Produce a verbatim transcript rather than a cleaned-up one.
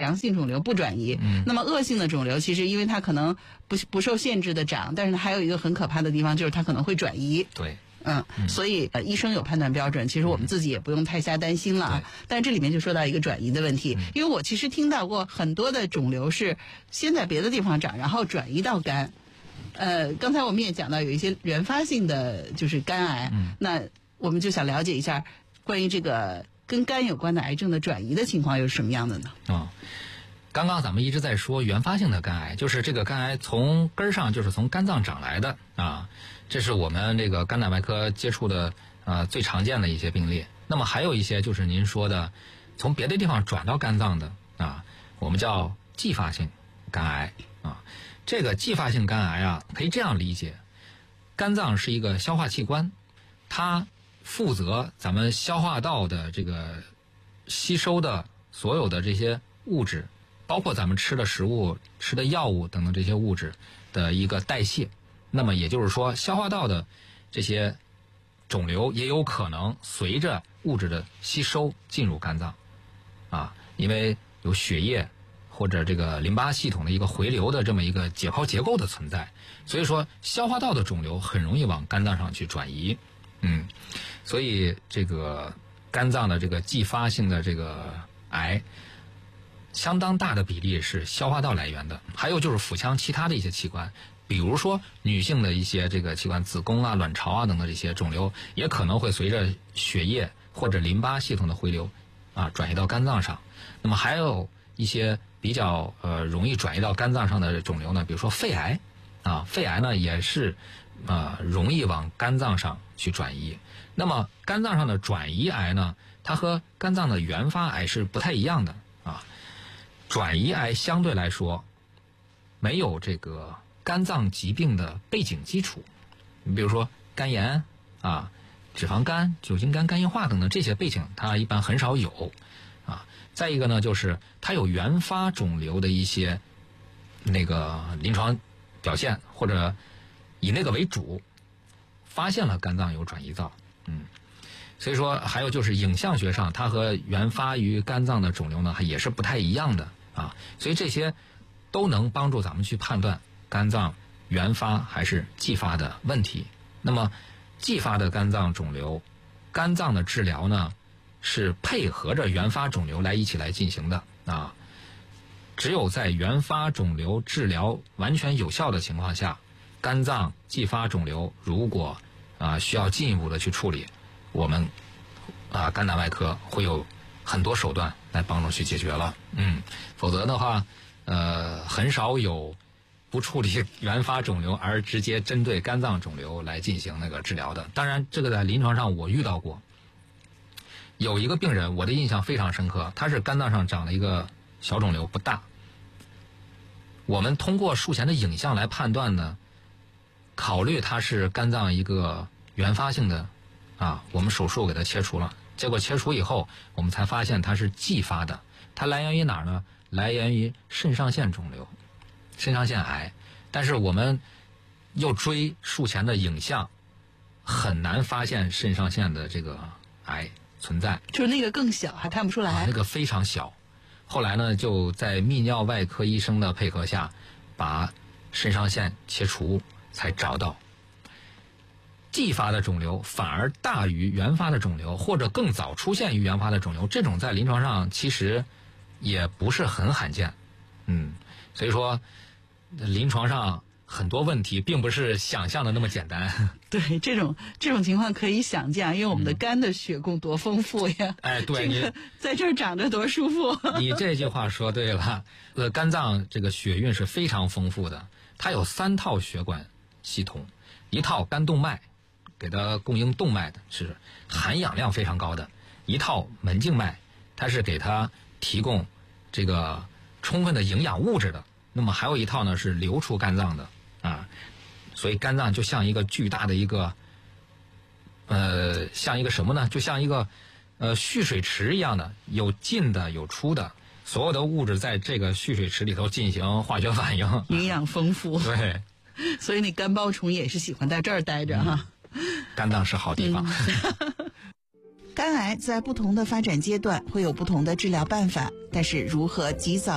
良性肿瘤不转移。嗯，那么恶性的肿瘤其实因为它可能不不受限制的长，但是它还有一个很可怕的地方，就是它可能会转移。 对。 嗯， 嗯所以呃，医生有判断标准，其实我们自己也不用太瞎担心了啊。但这里面就说到一个转移的问题， 嗯、 因为我其实听到过很多的肿瘤是先在别的地方长，然后转移到肝。呃，刚才我们也讲到有一些原发性的就是肝癌， 嗯、 那我们就想了解一下关于这个跟肝有关的癌症的转移的情况又是什么样的呢？ 哦，刚刚咱们一直在说原发性的肝癌，就是这个肝癌从根儿上就是从肝脏长来的啊。这是我们这个肝胆外科接触的呃最常见的一些病例。那么还有一些就是您说的从别的地方转到肝脏的啊，我们叫继发性肝癌啊。这个继发性肝癌啊，可以这样理解：肝脏是一个消化器官，它负责咱们消化道的这个吸收的所有的这些物质，包括咱们吃的食物、吃的药物等等这些物质的一个代谢。那么也就是说，消化道的这些肿瘤也有可能随着物质的吸收进入肝脏，啊，因为有血液或者这个淋巴系统的一个回流的这么一个解剖结构的存在，所以说消化道的肿瘤很容易往肝脏上去转移，嗯，所以这个肝脏的这个继发性的这个癌，相当大的比例是消化道来源的，还有就是腹腔其他的一些器官。比如说女性的一些这个器官，子宫啊、卵巢啊等等这些肿瘤，也可能会随着血液或者淋巴系统的回流啊转移到肝脏上。那么还有一些比较呃容易转移到肝脏上的肿瘤呢，比如说肺癌啊，肺癌呢也是呃容易往肝脏上去转移。那么肝脏上的转移癌呢，它和肝脏的原发癌是不太一样的啊。转移癌相对来说没有这个肝脏疾病的背景基础，你比如说肝炎啊、脂肪肝、酒精肝、肝硬化等等这些背景，它一般很少有啊。再一个呢，就是它有原发肿瘤的一些那个临床表现，或者以那个为主，发现了肝脏有转移灶，嗯，所以说还有就是影像学上，它和原发于肝脏的肿瘤呢，也是不太一样的啊。所以这些都能帮助咱们去判断肝脏原发还是继发的问题。那么继发的肝脏肿瘤，肝脏的治疗呢是配合着原发肿瘤来一起来进行的啊。只有在原发肿瘤治疗完全有效的情况下，肝脏继发肿瘤如果啊需要进一步的去处理，我们啊肝胆外科会有很多手段来帮助去解决了。嗯，否则的话，呃，很少有不处理原发肿瘤而直接针对肝脏肿瘤来进行那个治疗的。当然，这个在临床上我遇到过，有一个病人，我的印象非常深刻，他是肝脏上长了一个小肿瘤，不大。我们通过术前的影像来判断呢，考虑他是肝脏一个原发性的啊，我们手术给他切除了。结果切除以后，我们才发现它是继发的。它来源于哪儿呢？来源于肾上腺肿瘤、肾上腺癌。但是我们又追术前的影像，很难发现肾上腺的这个癌存在。 就是那个更小，还看不出来。 啊、那个非常小。后来呢，就在泌尿外科医生的配合下，把肾上腺切除，才找到。继发的肿瘤反而大于原发的肿瘤，或者更早出现于原发的肿瘤，这种在临床上其实也不是很罕见。嗯，所以说临床上很多问题并不是想象的那么简单。 对，这种这种情况可以想见，因为我们的肝的血供多丰富呀！嗯、 哎，对， 这个在这儿长着多舒服。 你这句话说对了，呃，肝脏这个血运是非常丰富的，它有三套血管系统，一套肝动脉，给它供应动脉的，是含氧量非常高的；一套门静脉，它是给它提供这个充分的营养物质的。那么还有一套呢是流出肝脏的啊，所以肝脏就像一个巨大的一个，呃，像一个什么呢？就像一个呃蓄水池一样的，有进的有出的，所有的物质在这个蓄水池里头进行化学反应， 营养丰富。 对， 所以那肝包虫也是喜欢在这儿待着哈。 嗯、肝脏是好地方。 嗯肝癌在不同的发展阶段会有不同的治疗办法，但是如何及早